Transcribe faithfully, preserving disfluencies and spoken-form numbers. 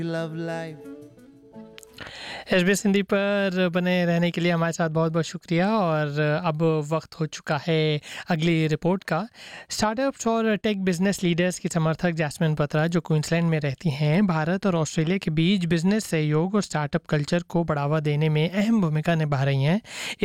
love life. SBS Hindi पर बने रहने के लिए हमारे साथ बहुत-बहुत शुक्रिया और अब वक्त हो चुका है अगली रिपोर्ट का। स्टार्टअप्स और टेक बिजनेस लीडर्स की समर्थक जैस्मिन पत्रा जो क्वींसलैंड में रहती हैं, भारत और ऑस्ट्रेलिया के बीच बिजनेस सहयोग और स्टार्टअप कल्चर को बढ़ावा देने में अहम भूमिका निभा रही हैं।